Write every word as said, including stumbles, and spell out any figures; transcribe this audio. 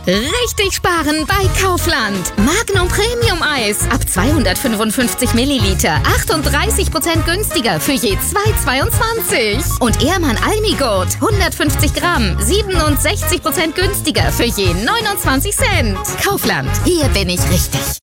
Richtig sparen bei Kaufland. Magnum Premium Eis ab zweihundertfünfundfünfzig Milliliter. achtunddreißig Prozent günstiger für je zwei Euro zweiundzwanzig. Und Ehrmann Almigurt hundertfünfzig Gramm. siebenundsechzig Prozent günstiger für je neunundzwanzig Cent. Kaufland. Hier bin ich richtig.